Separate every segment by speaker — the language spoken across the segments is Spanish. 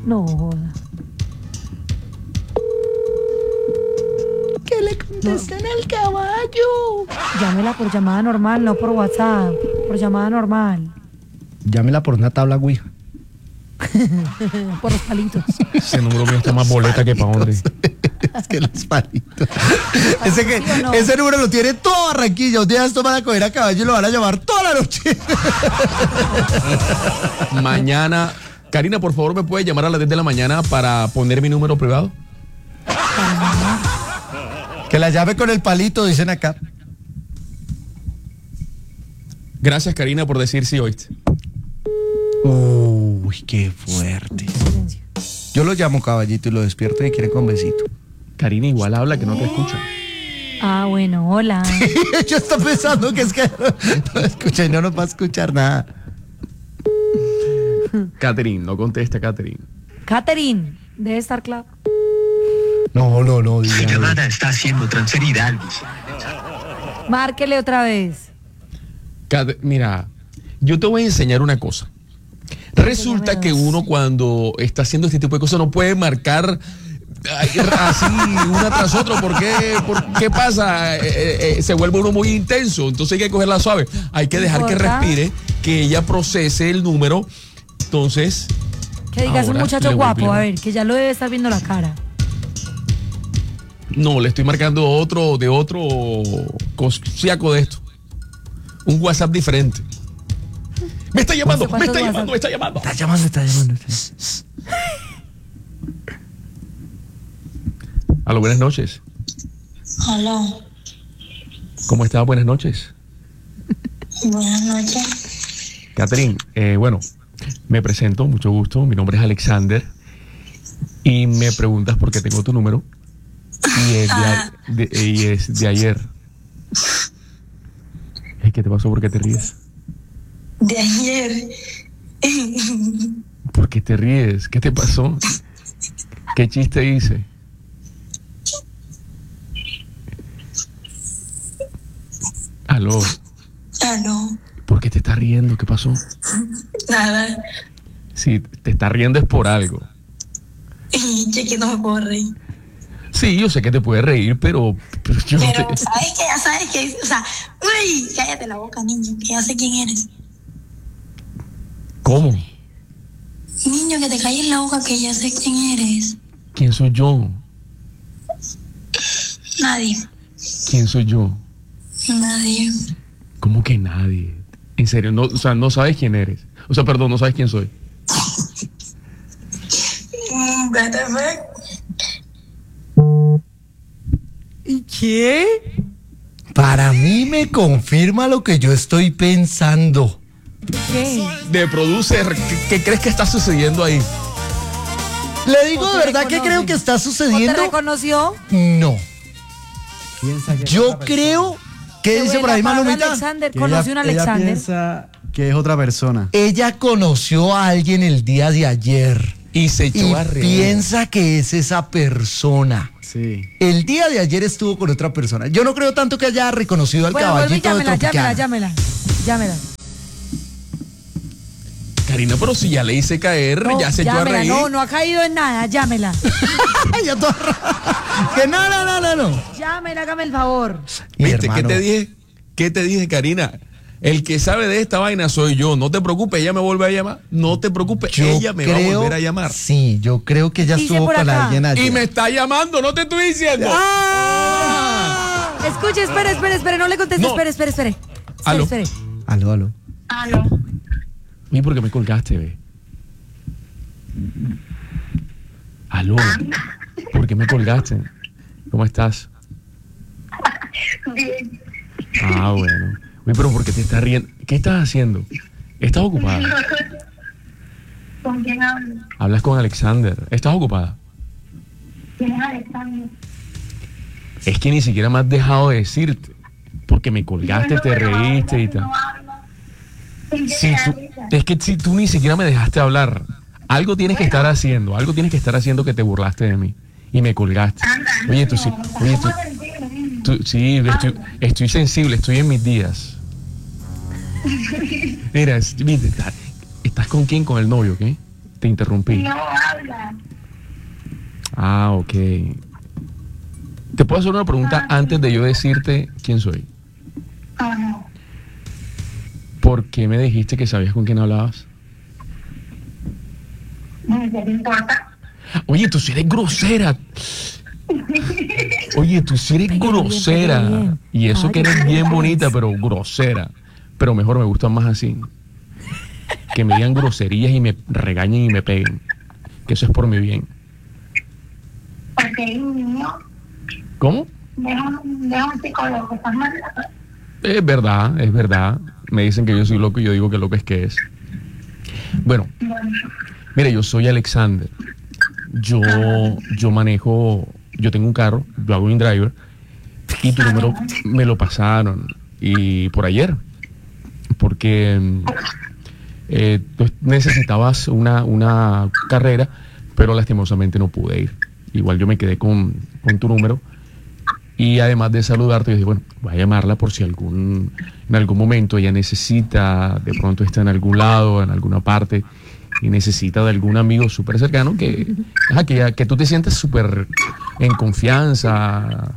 Speaker 1: No joda.
Speaker 2: Que le contesten al caballo.
Speaker 1: Llámela por llamada normal, no por WhatsApp. Por llamada normal.
Speaker 2: Llámela por una tabla Ouija.
Speaker 1: Por los palitos.
Speaker 3: Ese número mío está más boleta que pa' dónde.
Speaker 2: Es que los palitos.
Speaker 1: ¿Sí o no?
Speaker 2: Ese número lo tiene todo Barranquilla. Un día esto van a coger a caballo y lo van a llamar toda la noche.
Speaker 3: Mañana, Karina, por favor, ¿me puede llamar a las 10 de la mañana para poner mi número privado?
Speaker 2: Que la llame con el palito, dicen acá.
Speaker 3: Gracias, Karina, por decir sí, oíste.
Speaker 2: Uy, qué fuerte.
Speaker 1: Silencio.
Speaker 2: Yo lo llamo caballito y lo despierto y quiere con besito.
Speaker 3: Karina, igual habla que no te escucha.
Speaker 1: Ah, bueno, hola.
Speaker 2: Yo estoy pensando que es que no escucha y no nos va a escuchar nada.
Speaker 3: Catherine, no contesta, Catherine.
Speaker 1: Catherine, debe estar claro.
Speaker 2: No,
Speaker 4: Su
Speaker 2: diga.
Speaker 4: llamada está siendo transferida al
Speaker 1: Márquele otra vez.
Speaker 3: Mira, yo te voy a enseñar una cosa. Resulta que uno cuando está haciendo este tipo de cosas no puede marcar así una tras otra. ¿Qué pasa? Se vuelve uno muy intenso. Entonces hay que cogerla suave. Hay que dejar que respire, que ella procese el número. Entonces,
Speaker 1: Que digas un
Speaker 3: ahora
Speaker 1: muchacho
Speaker 3: le
Speaker 1: guapo,
Speaker 3: volvemos.
Speaker 1: a ver, que ya lo debe estar viendo la cara.
Speaker 3: No, le estoy marcando de otro cosiaco de esto. Un WhatsApp diferente. Me está llamando.
Speaker 2: Está llamando.
Speaker 3: Aló, buenas noches.
Speaker 5: Aló,
Speaker 3: ¿Cómo estás? Buenas noches.
Speaker 5: buenas noches.
Speaker 3: Catherine, bueno, me presento, mucho gusto. Mi nombre es Alexander. Y me preguntas por qué tengo tu número. Y es de ayer. ¿Qué te pasó? ¿Por qué te ríes?
Speaker 5: De ayer.
Speaker 3: ¿Por qué te ríes? ¿Qué te pasó? ¿Qué chiste hice? Aló,
Speaker 5: Aló,
Speaker 3: ¿por qué te estás riendo? ¿Qué pasó?
Speaker 5: nada.
Speaker 3: Si te estás riendo es por algo.
Speaker 5: Che, que no me puedo reír.
Speaker 3: Sí, yo sé que te puedes reír, pero yo no
Speaker 5: Pero,
Speaker 3: te...
Speaker 5: ¿sabes qué? Ya sabes que, o sea, uy, cállate la boca, niño, que ya sé quién eres.
Speaker 3: ¿Cómo?
Speaker 5: Niño, que te calles la boca, que ya sé quién eres.
Speaker 3: ¿Quién soy yo?
Speaker 5: Nadie,
Speaker 3: ¿Quién soy yo?
Speaker 5: nadie.
Speaker 3: ¿Cómo que nadie? En serio, no, o sea, no sabes quién eres. O sea, perdón, no sabes quién soy.
Speaker 5: What the fuck?
Speaker 1: ¿Y qué?
Speaker 2: Para mí me confirma lo que yo estoy pensando.
Speaker 1: ¿Qué?
Speaker 3: De producer, ¿qué crees que está sucediendo ahí?
Speaker 2: Le digo
Speaker 1: ¿O
Speaker 2: de
Speaker 1: te
Speaker 2: verdad que
Speaker 1: reconoce?
Speaker 2: creo que está
Speaker 1: ¿O te
Speaker 2: sucediendo.
Speaker 1: reconoció?
Speaker 2: No.
Speaker 6: Piensa que
Speaker 2: Yo
Speaker 6: es otra
Speaker 2: creo. ¿Qué
Speaker 1: Te
Speaker 2: dice
Speaker 1: voy
Speaker 2: por
Speaker 1: a
Speaker 2: ahí,
Speaker 1: la palabra
Speaker 2: Malumita?
Speaker 1: Alexander,
Speaker 6: persona.
Speaker 1: conoció un
Speaker 6: Ella
Speaker 1: Alexander.
Speaker 6: piensa que es otra persona.
Speaker 2: Ella conoció a alguien el día de ayer
Speaker 3: Y se echó
Speaker 2: y
Speaker 3: a reír.
Speaker 2: piensa que es esa persona.
Speaker 6: Sí.
Speaker 2: El día de ayer estuvo con otra persona. Yo no creo tanto que haya reconocido al
Speaker 1: Bueno, vuelve y
Speaker 2: caballito de Tropicana.
Speaker 1: llámela.
Speaker 3: Karina, pero si ya le hice caer,
Speaker 1: No,
Speaker 3: ya se echó a
Speaker 1: llámela,
Speaker 3: reír.
Speaker 1: no ha caído en nada, llámela.
Speaker 2: Ya toda rara. Que no.
Speaker 1: Llámela, hágame el favor.
Speaker 2: Mi
Speaker 3: ¿Viste?
Speaker 2: hermano.
Speaker 3: ¿Qué te dije, Karina? El que sabe de esta vaina soy yo. No te preocupes, ella me vuelve a llamar. No te preocupes,
Speaker 2: Yo
Speaker 3: ella me va a volver a llamar.
Speaker 2: Sí, yo creo que ella
Speaker 1: Dice
Speaker 2: estuvo
Speaker 1: por
Speaker 2: con
Speaker 1: acá.
Speaker 2: alguien ayer.
Speaker 3: Y me está llamando, no te estoy diciendo.
Speaker 1: Escuche, espere, no le conteste,
Speaker 3: No.
Speaker 1: espere.
Speaker 3: Aló.
Speaker 1: Espere.
Speaker 2: Aló.
Speaker 5: Aló,
Speaker 3: ¿Y por qué me colgaste, ve? Aló. ¿Por qué me colgaste? ¿Cómo estás?
Speaker 5: bien.
Speaker 3: Ah, bueno. Uy, pero ¿por qué te estás riendo? ¿Qué estás haciendo? ¿Estás ocupada?
Speaker 5: ¿Con quién hablo?
Speaker 3: Hablas con Alexander. ¿Estás ocupada?
Speaker 5: ¿Quién es Alexander?
Speaker 3: Es que ni siquiera me has dejado de decirte. Porque me colgaste, te reíste y tal. Es que si tú ni siquiera me dejaste hablar, algo tienes que estar haciendo que te burlaste de mí y me colgaste. Oye, tú sí, sí, estoy sensible, estoy en mis días. Mira, ¿estás con quién? ¿Con el novio, qué? Te interrumpí.
Speaker 5: No habla.
Speaker 3: Ah, ok. ¿Te puedo hacer una pregunta antes de yo decirte quién soy?
Speaker 5: Ajá.
Speaker 3: ¿Por qué me dijiste que sabías con quién hablabas?
Speaker 5: ¿Qué te importa?
Speaker 3: Oye, tú sí eres grosera. Oye, tú sí eres
Speaker 1: Ay, qué bien,
Speaker 3: grosera.
Speaker 1: qué bien.
Speaker 3: Y eso
Speaker 1: Ay,
Speaker 3: que eres
Speaker 1: qué
Speaker 3: bien
Speaker 1: bien.
Speaker 3: bonita, pero grosera. Pero mejor me gustan más así. Que me digan groserías y me regañen y me peguen. Que eso es por mi bien.
Speaker 5: Ok, niño.
Speaker 3: ¿Cómo?
Speaker 5: Deja un psicólogo. ¿Estás mal?
Speaker 3: Es verdad, es verdad. Me dicen que yo soy loco y yo digo que loco es que es. Bueno,
Speaker 5: Bueno.
Speaker 3: mira, yo soy Alexander. Yo manejo, yo tengo un carro, yo hago un driver y tu número me lo pasaron y por ayer, porque tú necesitabas una carrera, pero lastimosamente no pude ir. Igual yo me quedé con tu número y además de saludarte, yo dije, bueno, voy a llamarla por si en algún momento ella necesita, de pronto está en algún lado, en alguna parte y necesita de algún amigo súper cercano que tú te sientas súper en confianza.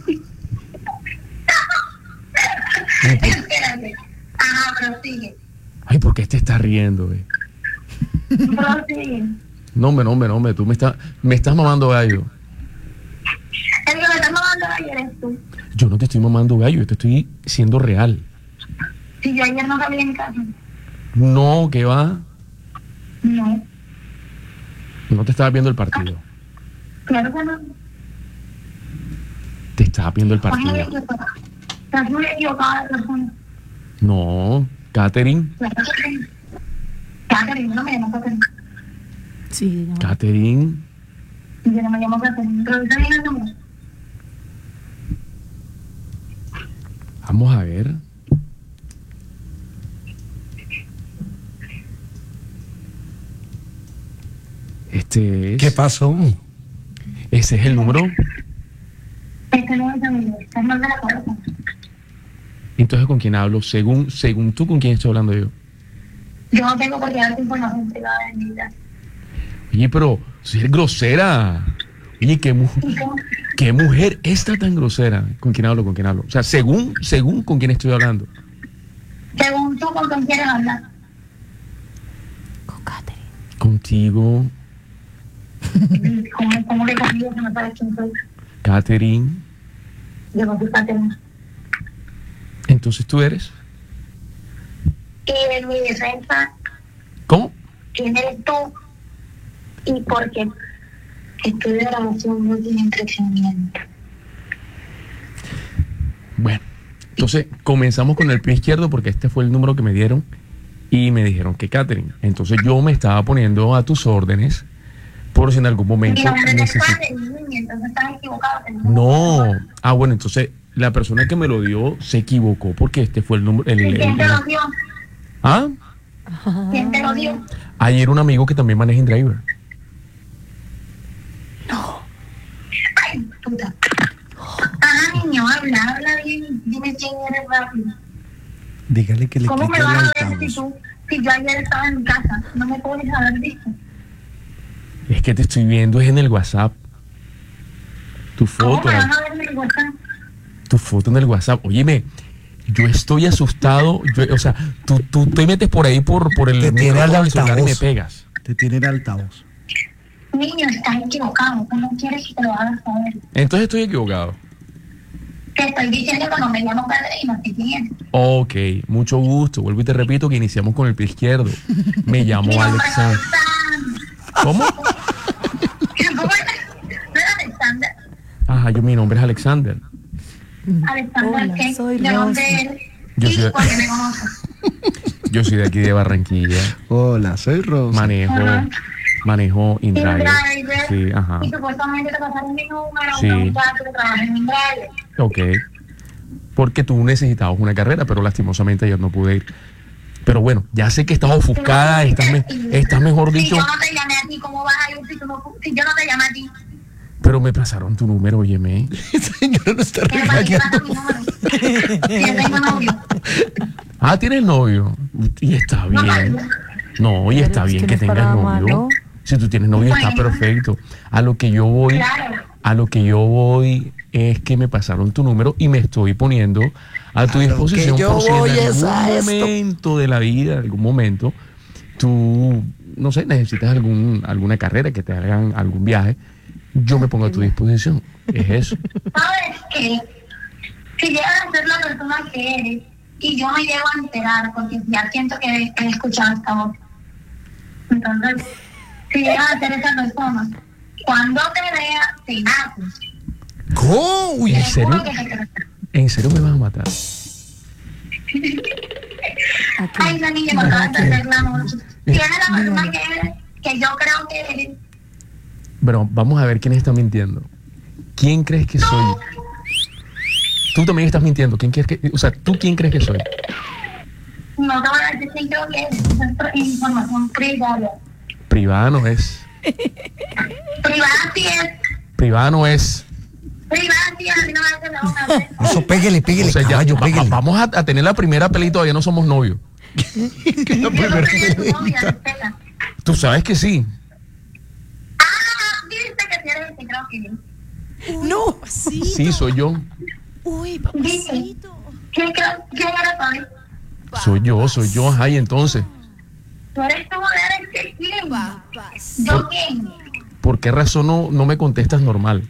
Speaker 5: Espérate. Ajá, prosigue.
Speaker 3: Ay, ¿por qué te estás riendo, güey?
Speaker 5: Prosigue.
Speaker 3: No, hombre, tú me estás mamando gallo.
Speaker 5: El que me está mamando ayer eres tú.
Speaker 3: Yo no te estoy mamando gallo, yo te estoy siendo real.
Speaker 5: Si yo ayer no salí en casa.
Speaker 3: No, ¿qué va?
Speaker 5: No.
Speaker 3: No te estaba viendo el partido.
Speaker 5: Claro que no.
Speaker 3: Te estaba viendo el
Speaker 5: Estás muy
Speaker 3: partido.
Speaker 5: equivocada. Estás muy equivocada de persona.
Speaker 3: No, Katherine,
Speaker 5: Claro que sí. Catherine, no me llamo Catherine.
Speaker 1: Sí, no.
Speaker 3: Katherine.
Speaker 5: Yo no me llamo Catherine. Revisa bien el nombre.
Speaker 3: Vamos a ver. Este es.
Speaker 2: ¿Qué pasó?
Speaker 3: Ese es el número.
Speaker 5: Este no es amigo. Estás mal de la cabeza.
Speaker 3: Entonces, ¿con quién hablo? Según tú, ¿con quién estoy hablando yo?
Speaker 5: Yo no tengo por qué darte información privada de mi vida.
Speaker 3: Oye, pero si eres grosera. Oye,
Speaker 5: ¿Y cómo?
Speaker 3: ¿qué mujer está tan grosera? ¿Con quién hablo? ¿Con quién hablo? O sea, según con quién estoy hablando.
Speaker 5: Según tú, ¿con quién quieres hablar?
Speaker 1: Con Katherine.
Speaker 3: Contigo,
Speaker 5: ¿Cómo que conmigo que no sabes quién soy?
Speaker 3: Katherine.
Speaker 5: Yo no soy Catherine.
Speaker 3: Entonces tú eres.
Speaker 5: Y en mi defensa,
Speaker 3: ¿Cómo?
Speaker 5: ¿quién eres tú? Y por qué estudio de grabación no tiene entretenimiento.
Speaker 3: Bueno, entonces comenzamos con el pie izquierdo porque este fue el número que me dieron y me dijeron que Katherine. Entonces yo me estaba poniendo a tus órdenes por si en algún momento
Speaker 5: Mi nombre no es
Speaker 3: necesito.
Speaker 5: Catherine, entonces estás equivocado.
Speaker 3: No. Ah, bueno, entonces la persona que me lo dio se equivocó porque este fue el número.
Speaker 5: ¿Quién te lo dio?
Speaker 3: ¿Ah?
Speaker 5: ¿Quién te lo dio?
Speaker 3: Ayer un amigo que también maneja InDriver.
Speaker 5: Ay, puta. Ajá, niño, habla bien. Dime quién eres rápido.
Speaker 2: Dígale que le
Speaker 5: ¿Cómo
Speaker 2: quite
Speaker 5: me
Speaker 2: el
Speaker 5: vas a ver
Speaker 2: altavoz.
Speaker 5: si yo ayer estaba en mi casa? No me puedes haber visto.
Speaker 3: Es que te estoy viendo es en el WhatsApp. Tu
Speaker 5: ¿Cómo
Speaker 3: foto.
Speaker 5: me vas a ver en el WhatsApp?
Speaker 3: Tu foto en el WhatsApp. Óyeme, yo estoy asustado. O sea, tú te metes por ahí por el
Speaker 2: Te tiene
Speaker 3: micrófono
Speaker 2: al
Speaker 3: del celular y me
Speaker 2: altavoz.
Speaker 3: pegas.
Speaker 6: Te tiene en altavoz.
Speaker 5: Niño, estás equivocado. Tú no quieres que te lo hagas saber.
Speaker 3: Entonces estoy equivocado.
Speaker 5: Te estoy diciendo que no me llamo Catherine y no sé quién es.
Speaker 3: Ok, mucho gusto. Vuelvo y te repito que iniciamos con el pie izquierdo. Me
Speaker 5: Mi
Speaker 3: llamo
Speaker 5: nombre es
Speaker 3: Alexander.
Speaker 5: Alexander.
Speaker 3: ¿Cómo?
Speaker 5: ¿Cómo es? ¿No es Alexander?
Speaker 3: Ajá, mi nombre es Alexander.
Speaker 5: Alexander,
Speaker 1: Hola,
Speaker 5: ¿qué?
Speaker 1: soy
Speaker 5: ¿De
Speaker 1: Rosy.
Speaker 5: dónde eres?
Speaker 3: Yo
Speaker 5: ¿Y
Speaker 3: soy-
Speaker 5: por qué me conoces?
Speaker 3: Yo soy de aquí de Barranquilla.
Speaker 6: Hola, soy Rosa.
Speaker 3: Manejo InDriver.
Speaker 5: InDriver.
Speaker 3: Sí, ajá.
Speaker 5: Y supuestamente te pasaron mi número,
Speaker 3: Sí.
Speaker 5: un muchacho que trabaja en InDriver.
Speaker 3: Ok. Porque tú necesitabas una carrera, pero lastimosamente ayer no pude ir. Pero bueno, ya sé que estás ofuscada, estás mejor
Speaker 5: Si
Speaker 3: dicho.
Speaker 5: yo no te llamé a ti, ¿cómo vas a ir si yo no te llamé a ti?
Speaker 3: Pero me pasaron tu número, óyeme.
Speaker 2: Señora, no está
Speaker 5: ¿Qué para qué
Speaker 2: regañando.
Speaker 5: pasa mi número? Si yo tengo novio.
Speaker 3: Ah, ¿tienes novio? Y está
Speaker 5: No,
Speaker 3: bien. No, y está
Speaker 1: Pero es
Speaker 3: bien
Speaker 1: que
Speaker 3: que
Speaker 1: no es
Speaker 3: tengas
Speaker 1: para
Speaker 3: novio.
Speaker 1: malo.
Speaker 3: Si tú tienes novio está
Speaker 5: Bueno.
Speaker 3: perfecto. A lo que yo voy,
Speaker 5: Claro.
Speaker 3: a lo que yo voy es que me pasaron tu número y me estoy poniendo a tu disposición
Speaker 2: que yo
Speaker 3: por si
Speaker 2: voy
Speaker 3: en
Speaker 2: es a
Speaker 3: algún
Speaker 2: esto.
Speaker 3: momento de la vida, algún momento, tú, no sé, necesitas alguna carrera, que te hagan algún viaje, yo me pongo a tu disposición. Es eso.
Speaker 5: ¿Sabes qué? Si llegas a ser la persona que eres y yo me llego a enterar, porque ya siento que he escuchado esta voz. Entonces, si llegas a ser esa persona, cuando te vea, te naces.
Speaker 2: ¿Cómo? Uy,
Speaker 3: ¿En
Speaker 5: Te juro
Speaker 3: serio?
Speaker 5: que te creo.
Speaker 3: ¿En serio me vas a matar?
Speaker 5: Ay, esa niña me acaba de hacer la noche. Si eres la persona que eres, que yo creo que eres,
Speaker 3: Pero vamos a ver quién está mintiendo. ¿Quién crees que soy? Tú también estás mintiendo. ¿Quién crees que, o sea, tú quién crees que soy?
Speaker 5: no te voy a decir si creo que eres. Esa es información privada.
Speaker 3: Privada no es.
Speaker 5: Privada sí es.
Speaker 3: Privada no es.
Speaker 5: Privada sí es. A mí no me hace la boca.
Speaker 2: eso pégale,
Speaker 3: O sea, ya,
Speaker 2: caballo, pégale.
Speaker 3: vamos a tener la primera pelea y todavía no somos novios.
Speaker 5: Yo no soy tu novia, respeta.
Speaker 3: Tú sabes que sí.
Speaker 5: Ah, dice que si eres el que creo que eres.
Speaker 1: No.
Speaker 7: Papacito.
Speaker 3: Sí, soy yo.
Speaker 7: Uy,
Speaker 5: Dice,
Speaker 7: papacito.
Speaker 5: ¿quién eres hoy?
Speaker 3: Soy yo. Ajá, y entonces,
Speaker 5: Tú eres tú, eres que quién.
Speaker 7: Papacito.
Speaker 5: ¿Yo quién?
Speaker 3: ¿por qué razón no me contestas normal?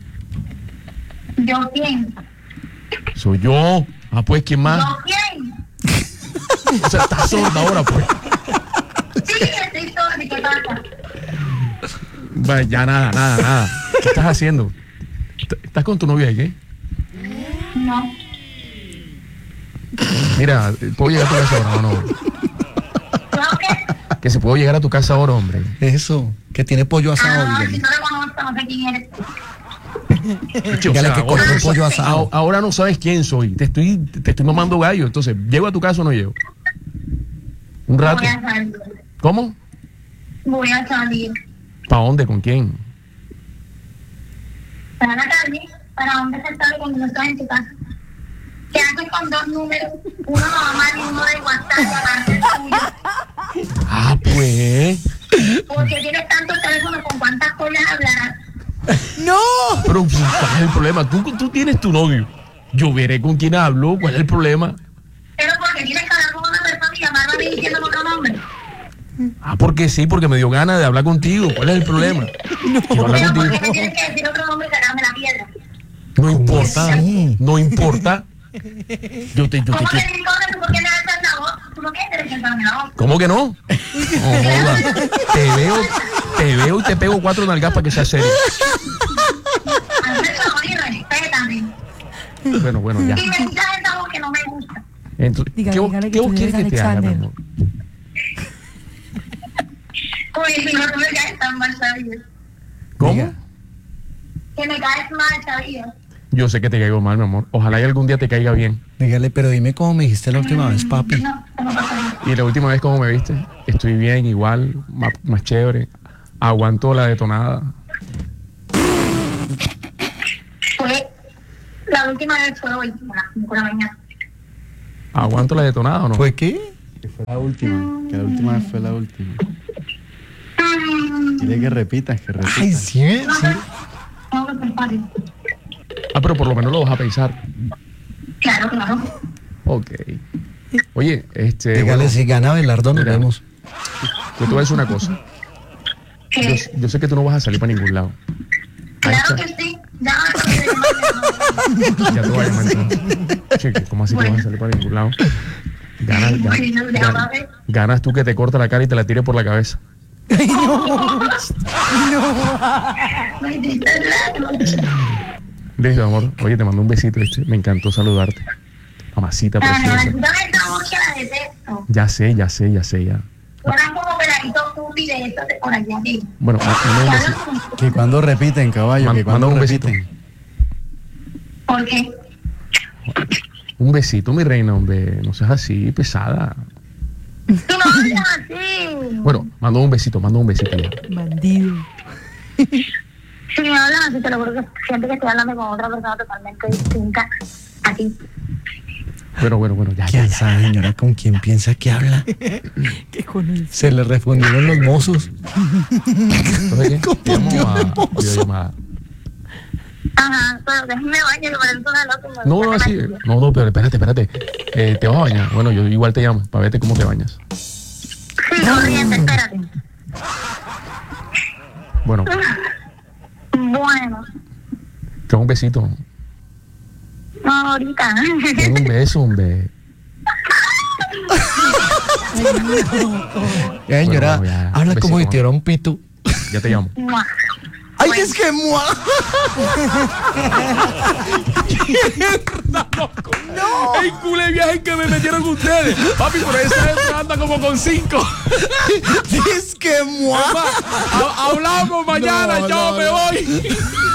Speaker 5: ¿Yo quién?
Speaker 3: Soy yo. Ah, pues, ¿quién más?
Speaker 5: ¿Yo quién?
Speaker 3: O sea, estás sorda ahora, pues.
Speaker 5: Sí, estoy sorda, ¿qué pasa?
Speaker 3: Va, ya nada. ¿Qué estás haciendo? ¿Estás con tu novia ahí, qué?
Speaker 5: No.
Speaker 3: Mira, ¿puedo llegar a tu casa ahora o no?
Speaker 5: ¿Yo qué?
Speaker 3: Que si puedo llegar a tu casa ahora, hombre.
Speaker 2: Eso, que tiene pollo asado,
Speaker 5: Ah, si
Speaker 2: dígale.
Speaker 5: no le conozco, no sé quién eres.
Speaker 3: O
Speaker 2: Dígale
Speaker 3: sea,
Speaker 2: que
Speaker 3: ahora,
Speaker 2: cortó el pollo asado.
Speaker 3: ahora no sabes quién soy. Te estoy mamando gallo. Entonces, ¿llego a tu casa o no llego? Un rato.
Speaker 5: Voy a salir.
Speaker 3: ¿Cómo?
Speaker 5: Voy a salir.
Speaker 3: ¿Para dónde? ¿Con quién?
Speaker 5: Para la calle. ¿Para dónde se sale cuando no estás en tu casa? ¿Qué haces con dos números? Uno normal y uno de WhatsApp aparte del tuyo.
Speaker 3: Ah, pues.
Speaker 5: ¿Por qué tienes tantos teléfonos? ¿Con cuántas cosas hablarás?
Speaker 1: No.
Speaker 3: Pero, ¿cuál es el problema? Tú tienes tu novio. Yo veré con quién hablo. ¿Cuál es el problema?
Speaker 5: Pero porque tienes que hablar con una persona y llamarla a mí diciendo otro nombre.
Speaker 3: Ah, porque sí, porque me dio ganas de hablar contigo. ¿Cuál es el problema? Quiero hablar
Speaker 5: Pero
Speaker 3: contigo.
Speaker 5: porque me tienes que decir otro nombre y sacarme la piedra.
Speaker 3: No importa.
Speaker 2: así?
Speaker 3: No importa. Yo te
Speaker 5: ¿Cómo
Speaker 3: quiero.
Speaker 5: que no importa? ¿Tú por qué me alzas la voz? ¿Tú no quieres que alzarme la voz?
Speaker 3: ¿Cómo que no? No joda. Te veo y te pego 4 nalgas para que sea serio.
Speaker 5: Hazme el favor y respétame.
Speaker 3: Bueno, ya.
Speaker 5: Y me escuchas esa voz que no me gusta.
Speaker 3: Entonces,
Speaker 1: Dígale
Speaker 3: ¿qué vos
Speaker 1: que tú
Speaker 3: quieres que
Speaker 1: eres
Speaker 3: te haga, mi
Speaker 1: Alexander.
Speaker 3: amor?
Speaker 5: Oye, si no, tú me caes tan mal, ¿sabías?
Speaker 3: ¿Cómo?
Speaker 2: Diga.
Speaker 5: Que me caes mal, ¿sabías?
Speaker 3: Yo sé que te caigo mal, mi amor. Ojalá y algún día te caiga bien.
Speaker 2: Dígale, pero dime cómo me dijiste la última vez, papi.
Speaker 5: No, no pasa nada.
Speaker 3: Y la última vez, ¿cómo me viste? Estoy bien, igual, más chévere. Aguanto la detonada.
Speaker 5: La última vez fue hoy, a las 5 de la mañana.
Speaker 3: ¿Aguanto la detonada o no?
Speaker 2: ¿Fue qué?
Speaker 6: Que fue la última. Que la última vez fue la última. Dile que repitas, que repitas.
Speaker 2: Ay, sí, sí.
Speaker 5: No me prepares.
Speaker 3: Ah, pero por lo menos lo vas a pensar.
Speaker 5: Claro, claro.
Speaker 3: Ok. Oye,
Speaker 2: Dígale,
Speaker 3: bueno,
Speaker 2: si gana Belardo, nos
Speaker 3: mira.
Speaker 2: vemos.
Speaker 3: yo te voy a decir una cosa.
Speaker 5: Que,
Speaker 3: Yo sé que tú no vas a salir para ningún lado.
Speaker 5: claro que sí. Ya,
Speaker 3: Ya te voy a llamar entonces. Chico, ¿cómo así que no vas a salir para ningún lado? Ganas tú que te corta la cara y te la tire por la cabeza.
Speaker 5: me hiciste raro.
Speaker 3: Listo, amor. Oye, te mando un besito, ¿viste? Me encantó saludarte. Mamacita
Speaker 5: Ah, no,
Speaker 3: preciosa.
Speaker 5: tú también esa voz que la detesto.
Speaker 3: Ya sé.
Speaker 5: Suenan como peladitos tú y de esos de por allá. ¿Sí?
Speaker 3: Bueno, manda un
Speaker 5: ¿Qué
Speaker 3: besito.
Speaker 5: hablan con-
Speaker 6: Que cuando repiten, caballo, que cuando
Speaker 3: Manda un besito.
Speaker 6: repiten.
Speaker 5: ¿Por qué?
Speaker 3: Un besito, mi reina, hombre. No seas así, pesada.
Speaker 5: Tú no hablas así.
Speaker 3: Bueno, mando un besito ya.
Speaker 1: Bandido.
Speaker 5: Si me hablas así, te lo juro que siento que estoy hablando con otra persona totalmente distinta a ti.
Speaker 3: Bueno, ya.
Speaker 2: ¿Quién sabe, señora, con quién piensa que habla?
Speaker 1: ¿Qué con él?
Speaker 2: Se le respondieron los mozos.
Speaker 3: Entonces, ¿qué? Vamos a videollamada.
Speaker 5: Ajá, pero déjeme baño, que parece una loca.
Speaker 3: No, así. No, pero espérate. ¿Te vas a bañar? Bueno, yo igual te llamo para verte cómo te bañas.
Speaker 5: Sí, corriente, espérate.
Speaker 3: Bueno,
Speaker 5: Bueno,
Speaker 3: te doy un besito.
Speaker 5: no, ahorita.
Speaker 3: Te doy un beso, hombre.
Speaker 2: Ya, señora,
Speaker 3: Bueno, ya,
Speaker 2: habla como si
Speaker 3: besito.
Speaker 2: tuviera un pito.
Speaker 3: Ya te llamo.
Speaker 5: Mua.
Speaker 2: ¡Ay, es que mua!
Speaker 3: ¡No! ¡El culé viaje que me metieron ustedes! Papi, por esa anda como con 5.
Speaker 2: ¡Es que mua!
Speaker 3: Hablamos mañana,
Speaker 2: No,
Speaker 3: chao,
Speaker 2: no,
Speaker 3: me
Speaker 2: no.
Speaker 3: voy.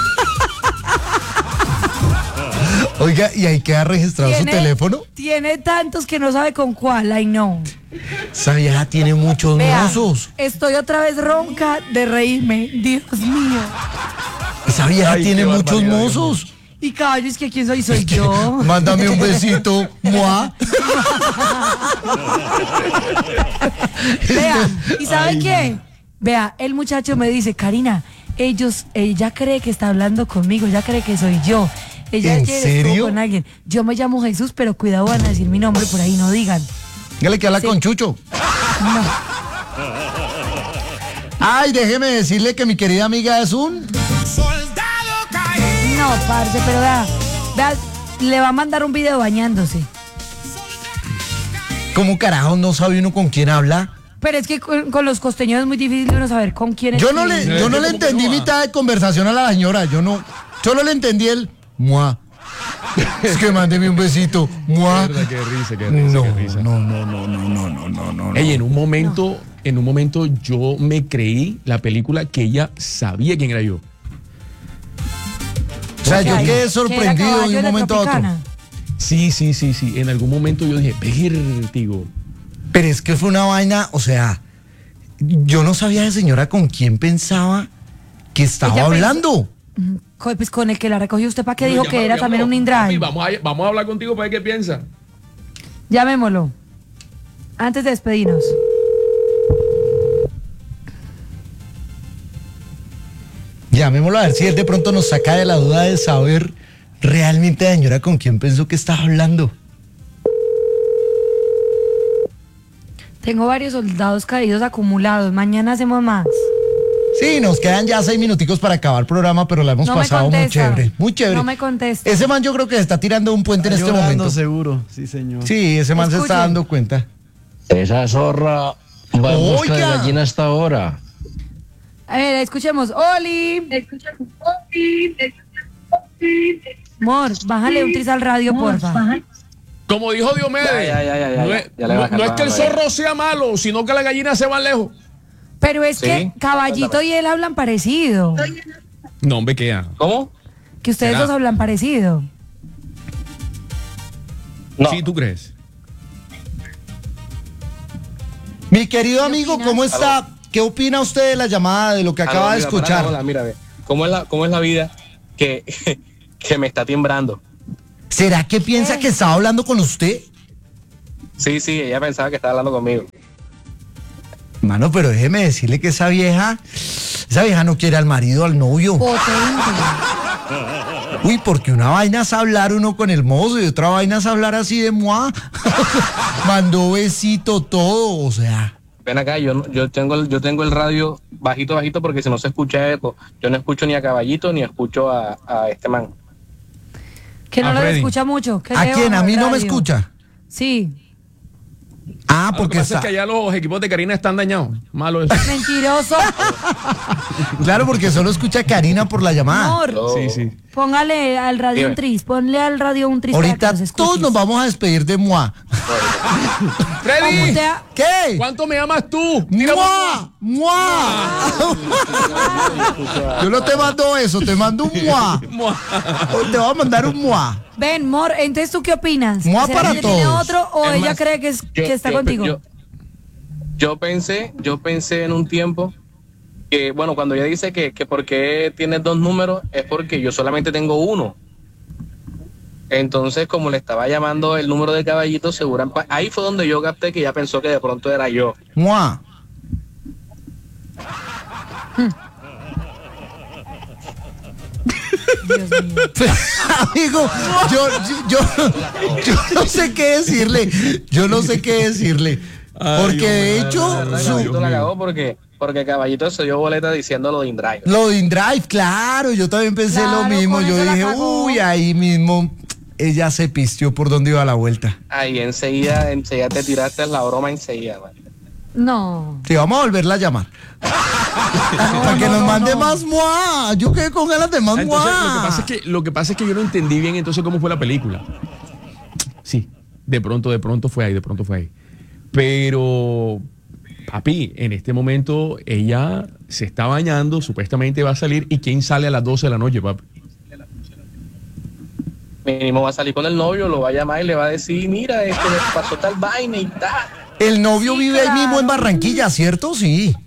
Speaker 2: Oiga, ¿y ahí queda registrado su teléfono?
Speaker 1: Tiene tantos que no sabe con cuál. Ay, no.
Speaker 2: Esa vieja tiene muchos
Speaker 1: Vea,
Speaker 2: mozos.
Speaker 1: estoy otra vez ronca de reírme. Dios mío.
Speaker 2: Esa vieja
Speaker 3: Ay,
Speaker 2: tiene
Speaker 3: qué
Speaker 2: muchos
Speaker 3: barbaridad,
Speaker 2: mozos.
Speaker 1: Y caballo, es que ¿quién soy? Soy yo.
Speaker 2: Mándame un besito, mua.
Speaker 1: Vea, ¿y sabe qué? Vea, el muchacho me dice, Karina, ella cree que está hablando conmigo, ella cree que soy yo. Ella
Speaker 2: ¿En
Speaker 1: ayer estuvo
Speaker 2: serio?
Speaker 1: con alguien. Yo me llamo Jesús, pero cuidado, van a decir mi nombre por ahí, no digan.
Speaker 2: Dígale que habla con Chucho.
Speaker 1: No.
Speaker 2: Ay, déjeme decirle que mi querida amiga es un...
Speaker 1: No, parce, pero vea, le va a mandar un video bañándose.
Speaker 2: ¿Cómo carajo no sabe uno con quién habla?
Speaker 1: Pero es que con los costeños es muy difícil uno saber con quién es.
Speaker 2: Yo no le entendí mitad de conversación a la señora. Solo le entendí el mua. Es que mándeme un besito, mua.
Speaker 3: Qué risa,
Speaker 2: No,
Speaker 3: qué risa.
Speaker 2: no.
Speaker 3: Ey, en un momento yo me creí la película que ella sabía quién era yo.
Speaker 2: O sea, yo
Speaker 1: Ay,
Speaker 2: quedé
Speaker 1: que era
Speaker 2: sorprendido
Speaker 1: caballo
Speaker 2: de un
Speaker 1: la
Speaker 2: momento a otro.
Speaker 1: Tropicana.
Speaker 3: Sí. En algún momento yo dije, vértigo.
Speaker 2: Pero es que fue una vaina, o sea, yo no sabía de señora con quién pensaba que estaba
Speaker 1: Ella pensó-
Speaker 2: hablando.
Speaker 1: Pues con el que la recogió usted, ¿para qué dijo que era también un InDrive?
Speaker 3: Vamos a hablar contigo para ver qué piensa.
Speaker 1: Llamémoslo. Antes de despedirnos.
Speaker 2: Llamémoslo a ver si él de pronto nos saca de la duda de saber realmente la señora con quién pensó que estaba hablando.
Speaker 1: Tengo varios soldados caídos acumulados. Mañana hacemos más.
Speaker 2: Sí, nos quedan ya 6 minuticos para acabar el programa, pero la hemos
Speaker 1: No me
Speaker 2: pasado muy
Speaker 1: contesta.
Speaker 2: chévere. Muy chévere.
Speaker 1: No me contesta.
Speaker 2: Ese man yo creo que se está tirando un puente en
Speaker 6: Está
Speaker 2: este
Speaker 6: llorando,
Speaker 2: momento.
Speaker 6: seguro, sí, señor.
Speaker 2: Sí, ese man se está
Speaker 1: Escuche.
Speaker 2: dando cuenta.
Speaker 8: Esa zorra va en busca de
Speaker 2: Oiga.
Speaker 8: gallina hasta ahora.
Speaker 1: A ver, escuchemos. Oli. Mor, bájale un tris al radio, porfa.
Speaker 3: Como dijo Diomedes,
Speaker 8: Ya le va a
Speaker 3: no es que el
Speaker 8: calmar,
Speaker 3: zorro sea malo, sino que la gallina se va lejos.
Speaker 1: Pero es que Caballito y él hablan parecido.
Speaker 3: No, hombre, ¿qué?
Speaker 8: ¿Cómo?
Speaker 1: Que ustedes
Speaker 3: ¿Será?
Speaker 1: dos hablan parecido.
Speaker 8: No.
Speaker 3: Sí, ¿tú crees?
Speaker 2: Mi querido amigo, ¿cómo está? ¿Qué opina usted de la llamada, de lo que acaba de escuchar?
Speaker 9: Hola, mira, ve. ¿Cómo es la vida que, que me está timbrando?
Speaker 2: ¿Será que piensa que estaba hablando con usted?
Speaker 9: Sí, ella pensaba que estaba hablando conmigo.
Speaker 2: Mano, pero déjeme decirle que esa vieja no quiere al marido, al novio.
Speaker 1: Potente.
Speaker 2: Uy, porque una vaina es hablar uno con el mozo y otra vaina es hablar así de moi. Mandó besito todo, o sea.
Speaker 9: Ven acá, yo tengo el radio bajito porque si no se escucha eco, yo no escucho ni a Caballito ni escucho a este man.
Speaker 1: Que no
Speaker 3: A
Speaker 1: lo
Speaker 3: Freddy.
Speaker 1: escucha mucho. que
Speaker 2: ¿A
Speaker 1: le
Speaker 2: quién?
Speaker 1: baja
Speaker 2: ¿A mí
Speaker 1: el
Speaker 2: no me
Speaker 1: radio.
Speaker 2: escucha?
Speaker 1: Sí.
Speaker 2: Ah,
Speaker 3: Lo que
Speaker 2: porque
Speaker 3: pasa
Speaker 2: está...
Speaker 3: es que allá los equipos de Karina están dañados. Malo eso.
Speaker 1: Mentiroso.
Speaker 2: Claro, porque solo escucha a Karina por la llamada.
Speaker 1: Amor,
Speaker 3: Sí.
Speaker 1: póngale al radio
Speaker 9: Dime.
Speaker 1: un tris. Ponle al radio un tris. para
Speaker 2: Ahorita
Speaker 1: que nos escuches.
Speaker 2: todos nos vamos a despedir de moi.
Speaker 3: Freddy,
Speaker 1: Usted-
Speaker 2: ¿Qué?
Speaker 3: ¿cuánto me amas tú? Tírame
Speaker 2: ¡Mua! ¡Mua! Yo no te mando eso, te mando un moi.
Speaker 3: Mua.
Speaker 2: Te voy a mandar un moi.
Speaker 1: Ven, Mor, entonces ¿tú qué opinas?
Speaker 2: Mua
Speaker 1: ¿Será
Speaker 2: para
Speaker 1: que tiene
Speaker 2: todos.
Speaker 1: otro o
Speaker 3: Es
Speaker 1: ella
Speaker 3: más,
Speaker 1: cree que está contigo?
Speaker 9: Yo pensé en un tiempo que, bueno, cuando ella dice que por qué tienes 2 números, es porque yo solamente tengo uno. Entonces, como le estaba llamando el número de Caballito, seguramente ahí fue donde yo capté que ya pensó que de pronto era yo.
Speaker 2: ¡Mua!
Speaker 1: Dios mío.
Speaker 2: Amigo, yo no sé qué decirle. Yo no sé qué decirle. Porque de hecho,
Speaker 9: Caballito la cagó porque Caballito se dio boleta diciendo lo de InDrive.
Speaker 2: lo de InDrive, claro, yo también pensé
Speaker 1: Claro,
Speaker 2: lo mismo.
Speaker 1: con
Speaker 2: Yo
Speaker 1: eso la
Speaker 2: dije,
Speaker 1: cagó.
Speaker 2: uy, ahí mismo ella se pistió por donde iba la vuelta.
Speaker 9: Ahí enseguida te tiraste la broma enseguida, man.
Speaker 1: No.
Speaker 2: Sí, vamos a volverla a llamar. Para que nos mande más muá. Yo quedé con ganas de más
Speaker 3: Entonces,
Speaker 2: muá.
Speaker 3: lo que pasa es que yo no entendí bien entonces cómo fue la película. Sí, de pronto fue ahí. Pero, papi, en este momento ella se está bañando, supuestamente va a salir. ¿Y quién sale a las 12 de la noche, papi?
Speaker 9: Mínimo va a salir con el novio, lo va a llamar y le va a decir, mira, me pasó tal vaina y tal.
Speaker 2: El novio
Speaker 1: Sí,
Speaker 2: vive ahí
Speaker 1: claro.
Speaker 2: mismo en Barranquilla, ¿cierto? Sí.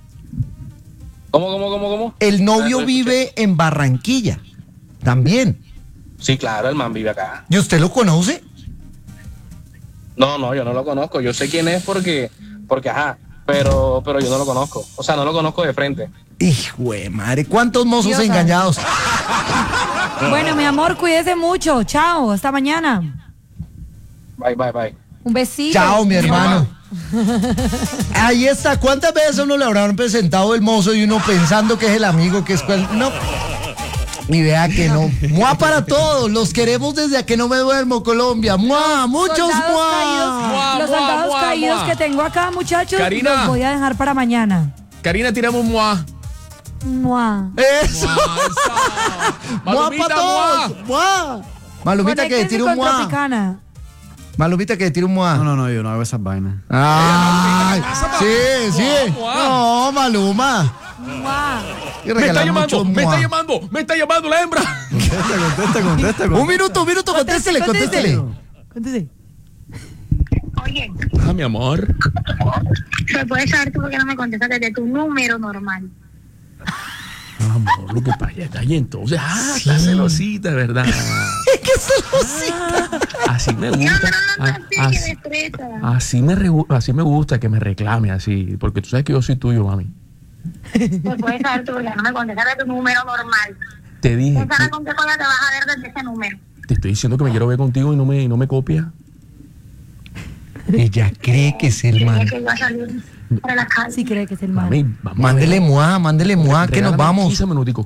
Speaker 9: ¿Cómo?
Speaker 2: El novio
Speaker 9: Ah, no
Speaker 2: vive en Barranquilla. También.
Speaker 9: Sí, claro, el man vive acá.
Speaker 2: ¿Y usted lo conoce?
Speaker 9: No, yo no lo conozco. Yo sé quién es porque ajá, pero yo no lo conozco. O sea, no lo conozco de frente.
Speaker 2: Hijo de madre, ¿cuántos mozos
Speaker 1: Dios
Speaker 2: engañados?
Speaker 1: Bueno, mi amor, cuídese mucho. Chao, hasta mañana.
Speaker 9: Bye.
Speaker 1: Un besito.
Speaker 2: Chao, mi hermano. Ahí está. ¿Cuántas veces a uno le habrán presentado el mozo y uno pensando que es el amigo que es cual? No. Y vea que no. Mua para todos. Los queremos desde a que no me duermo, Colombia. Mua, muchos
Speaker 1: Soldados
Speaker 2: mua.
Speaker 1: caídos, los soldados caídos que tengo acá, muchachos,
Speaker 3: Karina.
Speaker 1: los voy a dejar para mañana.
Speaker 3: Karina, tiramos muá.
Speaker 1: Mua.
Speaker 2: Eso. Mua
Speaker 3: Malumita,
Speaker 2: para todos. Mua. Malumita que
Speaker 1: Conéctense
Speaker 2: tire un
Speaker 1: con
Speaker 2: mua.
Speaker 1: Tropicana.
Speaker 2: Malumita que tire un mua.
Speaker 6: No, yo no hago esas vainas.
Speaker 2: Ay, sí.
Speaker 3: Mua.
Speaker 2: No, Maluma.
Speaker 1: Mua.
Speaker 2: Y regalar muchos mua.
Speaker 3: me está llamando la hembra.
Speaker 6: Contesta.
Speaker 2: Un minuto, contéstele.
Speaker 1: Conteste.
Speaker 5: Oye,
Speaker 3: Ah, mi amor.
Speaker 5: ¿se puede saber tú por qué no me contestas desde tu número normal?
Speaker 3: Amor, lo que pasa está ahí entonces. Está celosita, ¿verdad?
Speaker 2: ¿Qué celosita?
Speaker 3: Así me
Speaker 5: No,
Speaker 3: gusta.
Speaker 5: pero no, así que me estresa.
Speaker 3: Así me gusta que me reclame así. Porque tú sabes que yo soy tuyo, mami.
Speaker 5: ¿Se puede saber tú por qué no me contestas desde tu número normal?
Speaker 3: Te dije,
Speaker 5: Pensará con qué cosa te vas a ver desde ese número.
Speaker 3: te estoy diciendo que me quiero ver contigo y no me copia.
Speaker 2: Ella cree que es el
Speaker 5: Creía
Speaker 2: man.
Speaker 5: que iba a salir para la calle.
Speaker 1: Sí cree que es el mal.
Speaker 3: Mami, vamos.
Speaker 2: Mándele mua, que nos
Speaker 3: Regálame
Speaker 2: vamos.
Speaker 3: 15 minuticos.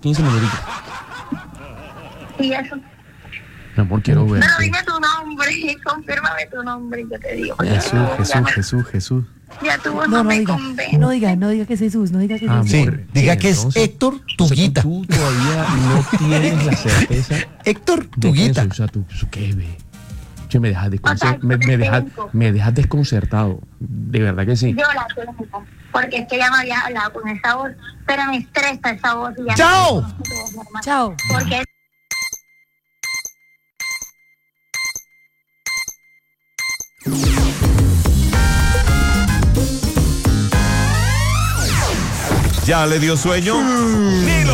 Speaker 5: Y eso.
Speaker 3: Mi amor, quiero ver.
Speaker 5: Pero dime tu nombre, confírmame tu nombre y yo te digo.
Speaker 6: Jesús.
Speaker 5: Ya tu voz
Speaker 1: No,
Speaker 5: no
Speaker 1: no
Speaker 5: me
Speaker 1: diga,
Speaker 5: convence.
Speaker 1: no diga que es Jesús, no diga que es
Speaker 3: Amor,
Speaker 1: Jesús.
Speaker 2: Sí, diga que es
Speaker 3: entonces-
Speaker 2: Héctor
Speaker 3: entonces
Speaker 2: Tuguita.
Speaker 3: Tú todavía no tienes la certeza
Speaker 2: Héctor
Speaker 3: de
Speaker 2: Tuguita.
Speaker 3: que o sea, tú qué ve. Che, me dejas
Speaker 5: tengo.
Speaker 3: me dejas desconcertado. De verdad que sí.
Speaker 5: Yo la tengo, porque es que ya me había hablado con esa voz, pero me estresa esa voz. Y ya
Speaker 2: ¡Chao!
Speaker 5: no conozco tu voz normal.
Speaker 1: Chao.
Speaker 5: Porque
Speaker 10: ¿Ya le dio sueño?